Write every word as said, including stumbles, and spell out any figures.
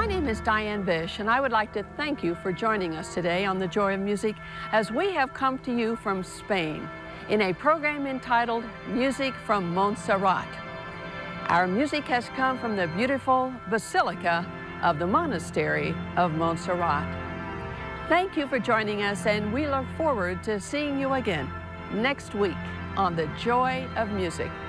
My name is Diane Bish, and I would like to thank you for joining us today on The Joy of Music as we have come to you from Spain in a program entitled Music from Montserrat. Our music has come from the beautiful Basilica of the Monastery of Montserrat. Thank you for joining us, and we look forward to seeing you again next week on The Joy of Music.